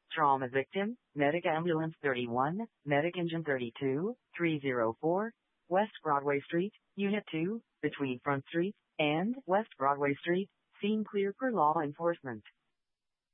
Trauma victim, Medic Ambulance 31, Medic Engine 32, 304, West Broadway Street, Unit 2, between Front Street and West Broadway Street. Scene clear per law enforcement.